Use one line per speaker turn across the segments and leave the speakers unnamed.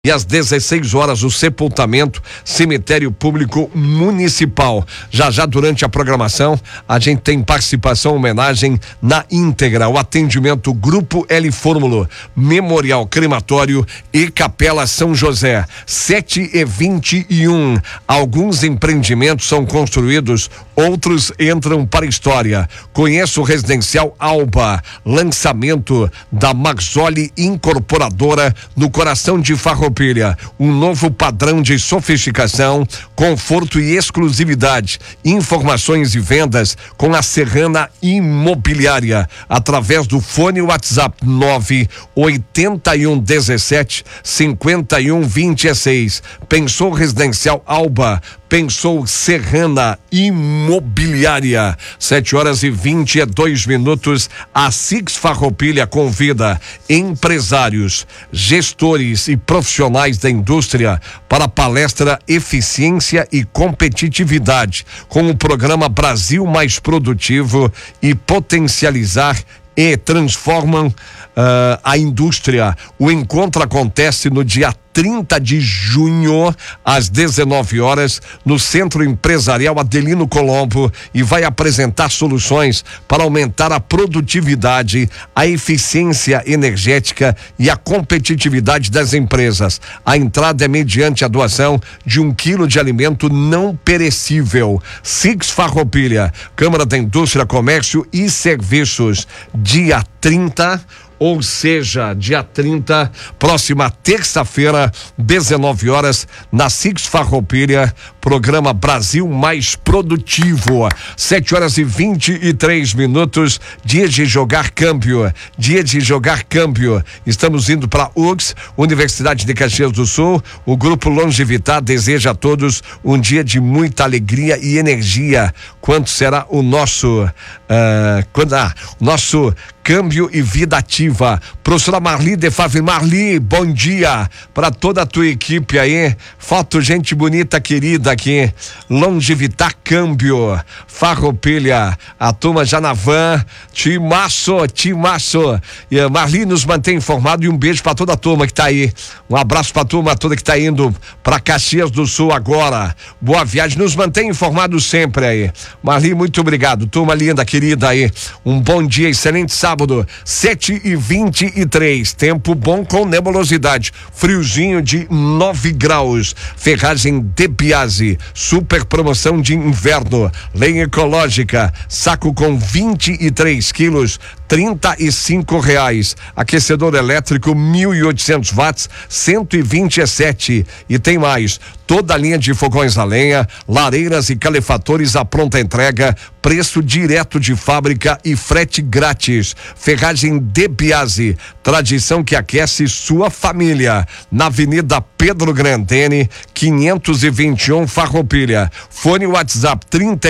E às 16 horas, o sepultamento, cemitério público municipal. Já durante a programação, a gente tem participação, homenagem na íntegra. O atendimento Grupo L Fórmulo, Memorial Crematório e Capela São José. 7h21. Alguns empreendimentos são construídos, outros entram para a história. Conheça o Residencial Alba, lançamento da Marzoli Incorporadora no coração de Farroupilha. Um novo padrão de sofisticação, conforto e exclusividade. Informações e vendas com a Serrana Imobiliária através do fone WhatsApp 981175126. Pensou Residencial Alba, pensou Serrana Imobiliária. 7h22. A Six Farroupilha convida empresários, gestores e profissionais da indústria para a palestra Eficiência e Competitividade, com o programa Brasil Mais Produtivo e Potencializar e Transformam a Indústria. O encontro acontece no dia 30 de junho, às 19 horas, no Centro Empresarial Adelino Colombo, e vai apresentar soluções para aumentar a produtividade, a eficiência energética e a competitividade das empresas. A entrada é mediante a doação de 1 quilo de alimento não perecível. Six Farroupilha, Câmara da Indústria, Comércio e Serviços, dia 30, ou seja, dia 30, próxima terça-feira, 19 horas, na Six Farroupilha, programa Brasil Mais Produtivo. 7h23, dia de jogar câmbio, Estamos indo para UX, Universidade de Caxias do Sul. O Grupo Longevitar deseja a todos um dia de muita alegria e energia. Quanto será o nosso nosso Câmbio e Vida Ativa. Professora Marli de Favre. Marli, bom dia para toda a tua equipe aí. Foto, gente bonita, querida aqui. Longevitar Câmbio, Farroupilha, a turma já na van. Timaço. E a Marli nos mantém informado, e um beijo para toda a turma que tá aí. Um abraço para a turma toda que tá indo para Caxias do Sul agora. Boa viagem, nos mantém informado sempre aí. Marli, muito obrigado. Turma linda, querida aí. Um bom dia, excelente sábado. 7h23, tempo bom com nebulosidade, friozinho de 9 graus. Ferragem De Biasi, super promoção de inverno, lenha ecológica, saco com 23 quilos, R$35. Aquecedor elétrico 1.800 watts, 127. E tem mais, toda a linha de fogões a lenha, lareiras e calefatores à pronta entrega, preço direto de fábrica e frete grátis. Ferragem De Biasi, tradição que aquece sua família. Na Avenida Pedro Grandene, 521, Farroupilha. Fone WhatsApp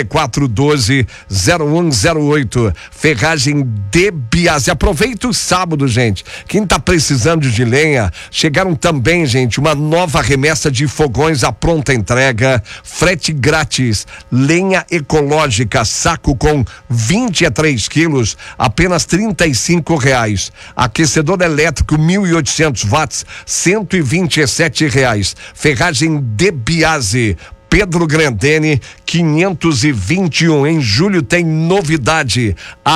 3412-0108. Ferragem De Biasi. Aproveita o sábado, gente. Quem tá precisando de lenha, chegaram também, gente, uma nova remessa de fogões à pronta entrega, frete grátis, lenha ecológica, saco com 23 quilos, apenas R$35. Aquecedor elétrico 1.800 watts, R$127. Ferragem De Biasi, Pedro Grandene, 521. Em julho tem novidade. A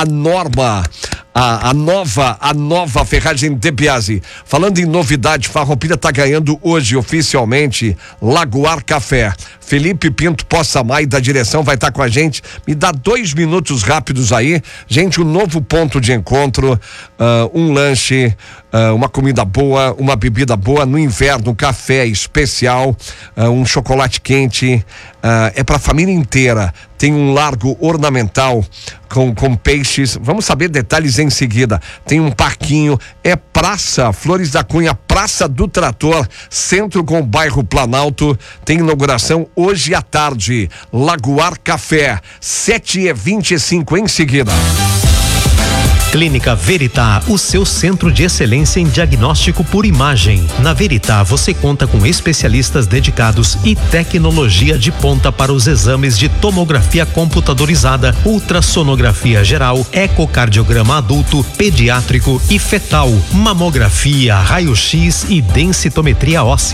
nova Ferragem De Biasi. Falando em novidade, Farroupilha tá ganhando hoje oficialmente Lagoar Café. Felipe Pinto Possamay da direção vai estar com a gente. Me dá 2 minutos rápidos aí. Gente, um novo ponto de encontro, um lanche, uma comida boa, uma bebida boa no inverno, café especial, um chocolate quente, é pra família inteira. Tem um largo ornamental com peixes. Vamos saber detalhes em seguida. Tem um parquinho, é Praça Flores da Cunha, Praça do Trator, centro com o bairro Planalto. Tem inauguração hoje à tarde. Lagoar Café, 7h25 em seguida.
Clínica Veritá, o seu centro de excelência em diagnóstico por imagem. Na Veritá você conta com especialistas dedicados e tecnologia de ponta para os exames de tomografia computadorizada, ultrassonografia geral, ecocardiograma adulto, pediátrico e fetal, mamografia, raio-x e densitometria óssea.